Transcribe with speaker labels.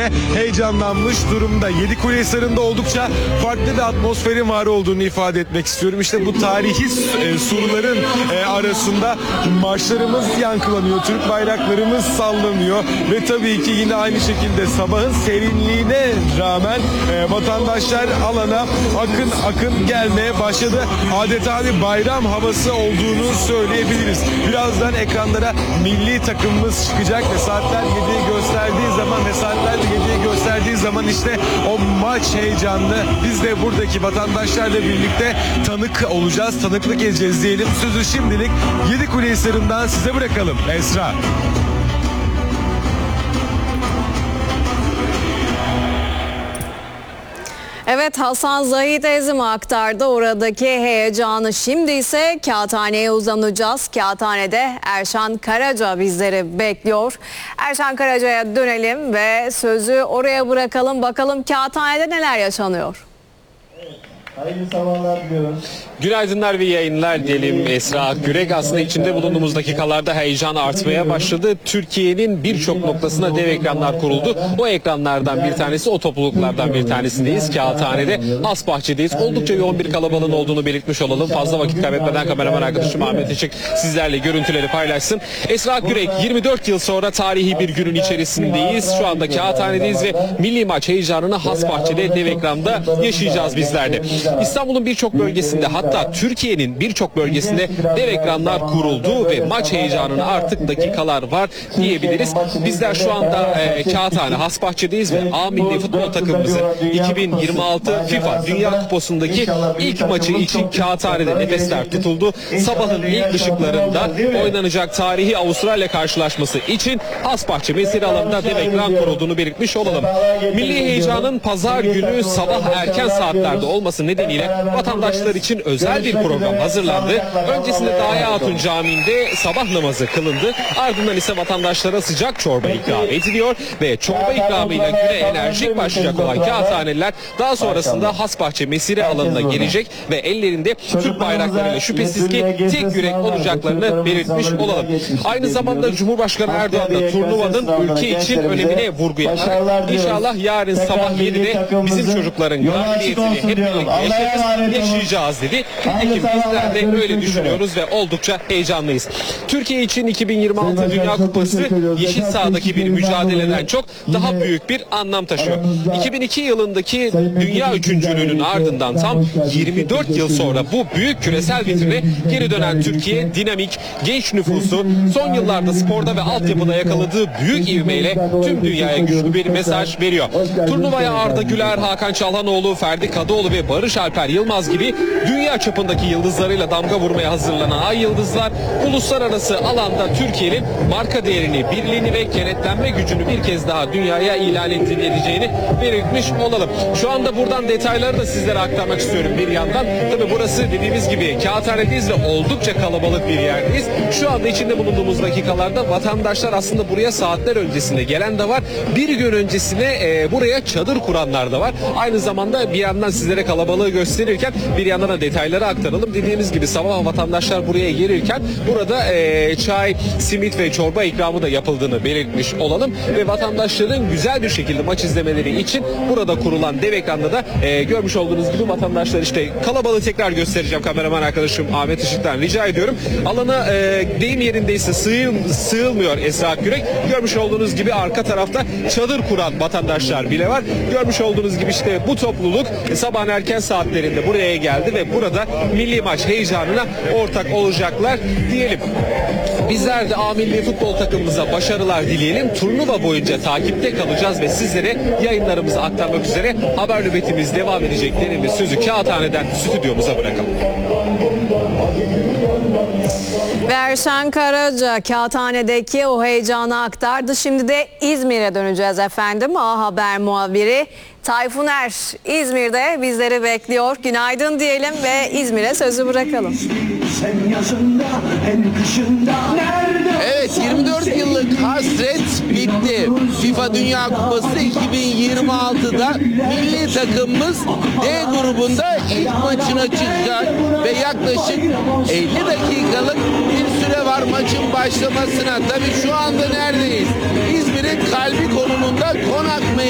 Speaker 1: de heyecanlanmış durumda. Yedikulehisar'ında oldukça farklı bir atmosferin var olduğunu ifade etmek istiyorum. İşte bu tarihi surların arasında marşlarımız yankılanıyor, Türk bayraklarımız sallanıyor ve tabii ki yine aynı şekilde sabahın serinliğine rağmen vatandaşlar alana akın akın gelmeye başladı. Adeta bir bayram havası olduğunu söyleyebiliriz. Birazdan ekranlara milli takımımız çıkacak ve saatler 7'yi gösterdiği zaman işte o maç heyecanlı biz de buradaki vatandaşlarla birlikte tanık olacağız, tanıklık edeceğiz diyelim. Sözü şimdilik Yedikulehisar'ından size bırakalım. Esra.
Speaker 2: Evet, Hasan Zahit Ezim aktardı oradaki heyecanı. Şimdi ise Kağıthane'ye uzanacağız. Kağıthane'de Erşan Karaca bizleri bekliyor. Erşan Karaca'ya dönelim ve sözü oraya bırakalım. Bakalım Kağıthane'de neler yaşanıyor?
Speaker 3: Hayırlı sabahlar diliyorum.
Speaker 4: Günaydınlar ve yayınlar diyelim Esra Akgürek. Aslında içinde bulunduğumuz dakikalarda heyecan artmaya başladı. Türkiye'nin birçok noktasına dev ekranlar kuruldu. O ekranlardan bir tanesi, o topluluklardan bir tanesindeyiz. Kağıthane'de, Hasbahçe'deyiz. Oldukça yoğun bir kalabalığın olduğunu belirtmiş olalım. Fazla vakit kaybetmeden kameraman arkadaşım Ahmet Işık sizlerle görüntüleri paylaşsın. Esra Akgürek, 24 yıl sonra tarihi bir günün içerisindeyiz. Şu anda Kağıthane'deyiz ve milli maç heyecanını Hasbahçe'de dev ekranda yaşayacağız bizler de. İstanbul'un birçok bölgesinde, hatta Türkiye'nin birçok bölgesinde dev ekranlar kuruldu ve maç heyecanına artık dakikalar var diyebiliriz. Bizler şu anda Kağıthane, Hasbahçe'deyiz ve A milli futbol takımımızın 2026 FIFA Dünya Kupası'ndaki ilk maçı için Kağıthane'de nefesler tutuldu. Sabahın ilk ışıklarında oynanacak tarihi Avustralya karşılaşması için Hasbahçe mesire alanında dev ekran kurulduğunu belirtmiş olalım. Milli heyecanın pazar günü sabah erken saatlerde olması nedeniyle vatandaşlar için özel bir program hazırlandı. Öncesinde Dahi Hatun Camii'nde sabah namazı kılındı. Ardından ise vatandaşlara sıcak çorba ikram ediliyor ve çorba ikramıyla güne enerjik başlayacak olan Kağıthaneliler daha sonrasında Hasbahçe mesire alanına gelecek ve ellerinde Türk bayraklarıyla şüphesiz ki tek yürek olacaklarını belirtmiş olalım. Aynı zamanda Cumhurbaşkanı Erdoğan da turnuvanın ülke için önemine vurgu yaptı. İnşallah yarın sabah 7'de bizim çocukların galibiyetini hep birlikte yaşayacağız dedi. Bizler de öyle düşünüyoruz ve oldukça heyecanlıyız. Türkiye için 2026 Dünya Kupası yeşil sahadaki bir mücadeleden çok daha büyük bir anlam taşıyor. 2002 yılındaki dünya üçüncülüğünün ardından tam 24 yıl sonra bu büyük küresel vitrine geri dönen Türkiye, dinamik, genç nüfusu, son yıllarda sporda ve altyapıda yakaladığı büyük ivmeyle tüm dünyaya güçlü bir mesaj veriyor. Turnuvaya Arda Güler, Hakan Çalhanoğlu, Ferdi Kadıoğlu ve Barış Alper Yılmaz gibi dünya çapındaki yıldızlarıyla damga vurmaya hazırlanan Ay Yıldızlar, uluslararası alanda Türkiye'nin marka değerini, birliğini ve kenetlenme gücünü bir kez daha dünyaya ilan edeceğini belirtmiş olalım. Şu anda buradan detayları da sizlere aktarmak istiyorum bir yandan. Tabi burası dediğimiz gibi Kağıthane'deyiz ve oldukça kalabalık bir yerdeyiz. Şu anda içinde bulunduğumuz dakikalarda vatandaşlar aslında buraya saatler öncesinde gelen de var. Bir gün öncesine buraya çadır kuranlar da var. Aynı zamanda bir yandan sizlere kalabalığı gösterirken bir yandan da detayları aktaralım. Dediğimiz gibi sabah vatandaşlar buraya gelirken burada çay, simit ve çorba ikramı da yapıldığını belirtmiş olalım ve vatandaşların güzel bir şekilde maç izlemeleri için burada kurulan dev ekranda da görmüş olduğunuz gibi vatandaşlar işte kalabalığı tekrar göstereceğim kameraman arkadaşım Ahmet Işık'tan rica ediyorum. Alana deyim yerindeyse sığılmıyor Esra Akgürek. Görmüş olduğunuz gibi arka tarafta çadır kuran vatandaşlar bile var. Görmüş olduğunuz gibi işte bu topluluk sabahın erken saatlerinde buraya geldi ve burada milli maç heyecanına ortak olacaklar diyelim. Bizler de A milli futbol takımımıza başarılar dileyelim. Turnuva boyunca takipte kalacağız ve sizlere yayınlarımızı aktarmak üzere haber nöbetimiz devam edecek denildi. Sözü Kağıthane'den stüdyomuza bırakalım.
Speaker 2: Ve Erşan Karaca Kağıthane'deki o heyecanı aktardı. Şimdi de İzmir'e döneceğiz efendim. A Haber muhabiri Tayfun Er İzmir'de bizleri bekliyor. Günaydın diyelim ve İzmir'e sözü bırakalım.
Speaker 5: Evet, 24 yıllık hasret bitti. FIFA Dünya Kupası 2026'da milli takımımız D grubunda ilk maçına çıkacak ve yaklaşık 50 dakikalık bir süre var maçın başlamasına. Tabii şu anda neredeyiz? İzmir'in kalbi konumunda Konak